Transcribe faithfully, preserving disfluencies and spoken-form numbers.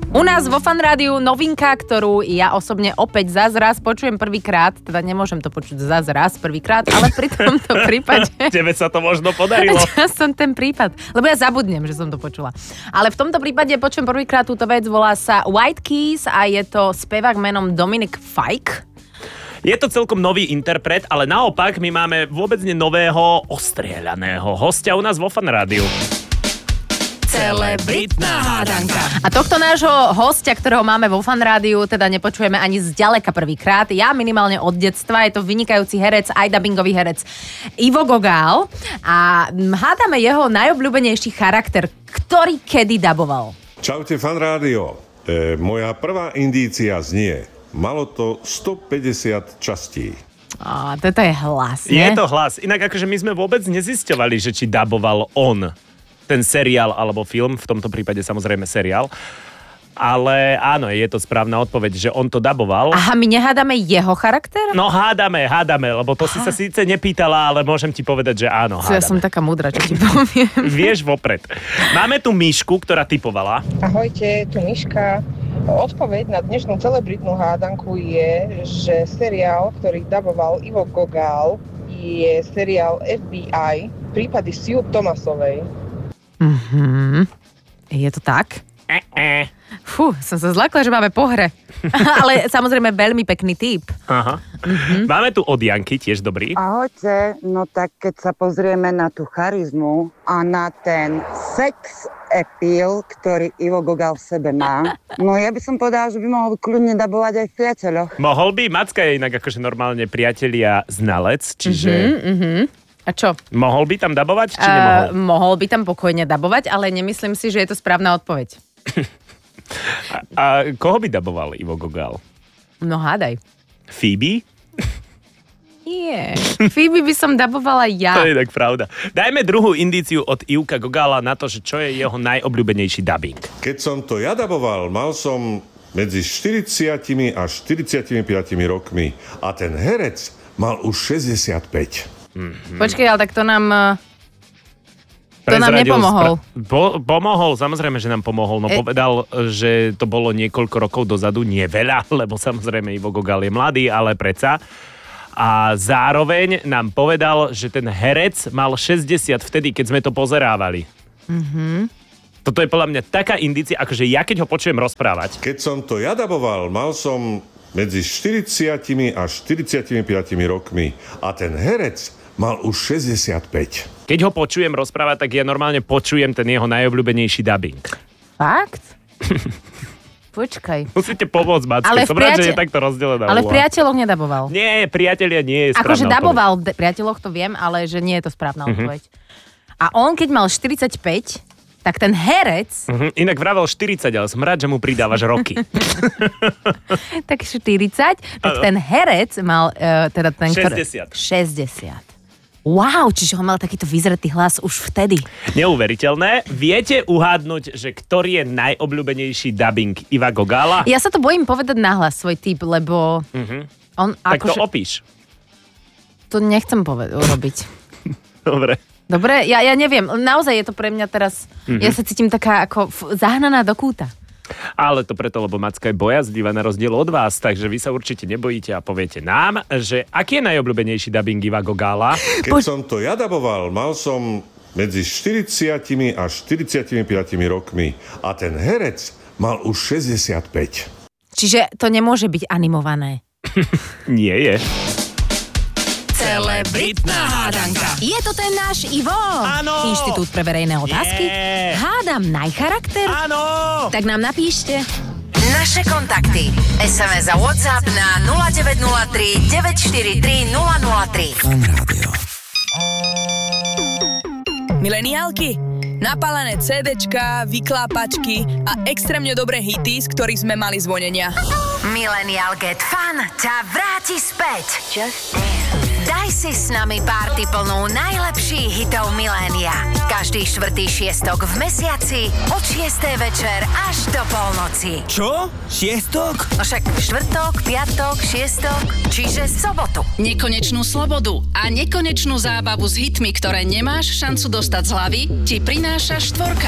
U nás vo Fan Rádiu novinka, ktorú ja osobne opäť zas raz počujem prvýkrát, teda nemôžem to počuť zas raz prvýkrát, ale pri tomto prípade... Tebe sa to možno podarilo. Ja som ten prípad, lebo ja zabudnem, že som to počula. Ale v tomto prípade počujem prvýkrát túto vec, volá sa White Keys a je to spevák menom Dominic Fike. Je to celkom nový interpret, ale naopak my máme vôbec nie nového ostrieľaného hostia u nás vo Fan Rádiu. Celebritná hádanka. A tohto nášho hostia, ktorého máme vo Fan Rádiu, teda nepočujeme ani zďaleka prvýkrát. Ja minimálne od detstva, je to vynikajúci herec, aj dubbingový herec Ivo Gogál. A hádame jeho najobľúbenejší charakter, ktorý kedy daboval. Čaute Fan Rádio. E, moja prvá indícia znie, malo to stopäťdesiat častí. Á, toto je hlas, nie? Je to hlas. Inak akože my sme vôbec nezisťovali, že či daboval on ten seriál alebo film, v tomto prípade samozrejme seriál. Ale áno, je to správna odpoveď, že on to daboval. Aha, my nehádame jeho charakter? No hádame, hádame, lebo to Aha. si sa síce nepýtala, ale môžem ti povedať, že áno, hádame. Ja som taká múdra, čo ti poviem. Vieš vopred. Máme tu Mišku, ktorá typovala. Ahojte, tu Miška. Odpoveď na dnešnú celebritnú hádanku je, že seriál, ktorý daboval Ivo Gogál, je seriál ef bí aj, prípady Sue Thomasovej. Mhm. Je to tak? E-e. Fú, som sa zlakla, že máme po hre. Ale samozrejme veľmi pekný typ. Aha. Mhm. Máme tu od Janky, tiež dobrý. Ahojte, no tak keď sa pozrieme na tú charizmu a na ten sex appeal, ktorý Ivo Gogál v sebe má, no ja by som povedala, že by mohol kľudne dabovať aj v Priateľoch. Mohol by, Macka je inak akože normálne priatelia znalec, čiže... Mhm, mhm. A čo? Mohol by tam dabovať, či nemohol? Uh, mohol by tam pokojne dabovať, ale nemyslím si, že je to správna odpoveď. a, a koho by daboval Ivo Gogál? No hádaj. Phoebe? Nie. Yeah. Phoebe by som dabovala ja. To je tak pravda. Dajme druhú indíciu od Ivka Gogála na to, že čo je jeho najobľúbenejší dabing. Keď som to ja daboval, mal som medzi štyridsať a štyridsaťpäť rokmi a ten herec mal už šesťdesiatpäť. Mm-hmm. Počkej, ale tak to nám... To nám nepomohol. Spra- po, pomohol, samozrejme, že nám pomohol. No e- povedal, že to bolo niekoľko rokov dozadu, nie veľa, lebo samozrejme Ivo Gogál je mladý, ale predsa. A zároveň nám povedal, že ten herec mal šesťdesiat vtedy, keď sme to pozerávali. Mhm. Toto je podľa mňa taká indícia, akože ja keď ho počujem rozprávať. Keď som to ja daboval, mal som medzi štyridsať a štyridsaťpäť rokmi a ten herec mal už šesťdesiatpäť. Keď ho počujem rozprávať, tak ja normálne počujem ten jeho najobľúbenejší dubbing. Fakt? Počkaj. Musíte pomôcť, Macke. Ale Som priateľ... rád, že je takto rozdelená. Ale v Priateľoch nedaboval. Nie, Priatelia nie je správna akože daboval odpoveď. v Priateľoch, to viem, ale že nie je to správna uh-huh. odpoveď. A on, keď mal štyridsaťpäť, tak ten herec... Uh-huh. Inak vravel štyridsať, ale som rád, že mu pridávaš roky. Tak štyridsať, tak ten herec mal... Uh, teda ten, šesťdesiat. Ktorý, šesťdesiat. Wow, čiže ho mal takýto vyzretý hlas už vtedy. Neuveriteľné. Viete uhádnuť, že ktorý je najobľúbenejší dubbing Iva Gogála? Ja sa to bojím povedať nahlas svoj typ, lebo uh-huh. on tak akože... to opíš. To nechcem povedať, urobiť. Dobre. Dobre, ja, ja neviem. Naozaj je to pre mňa teraz... Uh-huh. Ja sa cítim taká ako f- zahnaná do kúta. Ale to preto, lebo Macka je bojazdivá na rozdiel od vás, takže vy sa určite nebojíte a poviete nám, že aký je najobľúbenejší dubbing Iva Gogála? Keď Poď... som to ja daboval, mal som medzi štyridsať a štyridsaťpäť rokmi a ten herec mal už šesťdesiatpäť. Čiže to nemôže byť animované. Nie je. Celebritná hádanka. Je to ten náš Ivo? Áno. Inštitút pre verejné otázky? Nie. Hádam najcharakter? Áno. Tak nám napíšte. Naše kontakty. es em es a WhatsApp na nula deväť nula tri deväť štyri tri nula nula tri. Fan Rádio. Mileniálky, napálené cédečka, vyklápačky a extrémne dobré hity, z ktorých sme mali zvonenia. Millennial Get Fun ťa vráti späť. Just Daj si s nami párty plnú najlepších hitov milénia. Každý štvrtý šiestok v mesiaci od šiestej večer až do polnoci. Čo? Šiestok? No však štvrtok, piatok, šiestok, čiže sobotu. Nekonečnú slobodu a nekonečnú zábavu s hitmi, ktoré nemáš šancu dostať z hlavy, ti prináša štvorka.